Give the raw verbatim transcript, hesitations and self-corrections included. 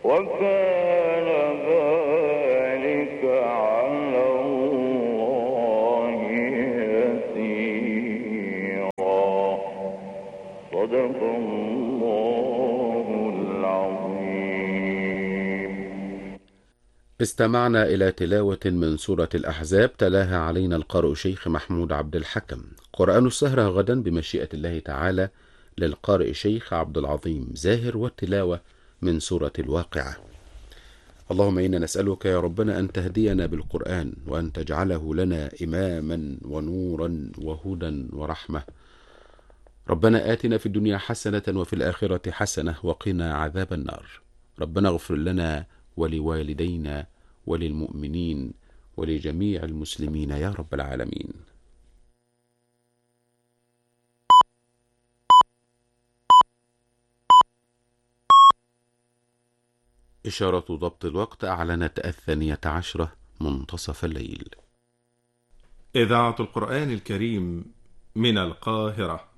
وكان ذلك على الله يسيرا. صدق الله العظيم. استمعنا إلى تلاوة من سورة الأحزاب تلاها علينا القارئ شيخ محمود عبد الحكم. قرآن السهرة غدا بمشيئة الله تعالى للقارئ شيخ عبد العظيم زاهر، والتلاوة من سورة الواقعة. اللهم إنا نسألك يا ربنا أن تهدينا بالقرآن، وأن تجعله لنا إماما ونورا وهدى ورحمة. ربنا آتنا في الدنيا حسنة وفي الآخرة حسنة وقنا عذاب النار. ربنا اغفر لنا ولوالدينا وللمؤمنين ولجميع المسلمين يا رب العالمين. إشارة ضبط الوقت أعلنت الثانية عشرة منتصف الليل. إذاعة القرآن الكريم من القاهرة.